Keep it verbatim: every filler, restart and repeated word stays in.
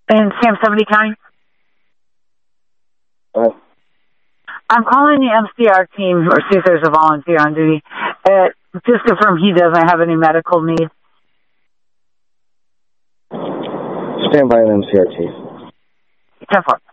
In Sam seventy County? Uh, I'm calling the M C R team or see if there's a volunteer on duty. Uh, just confirm he doesn't have any medical needs. Stand by an M C R chief. ten four.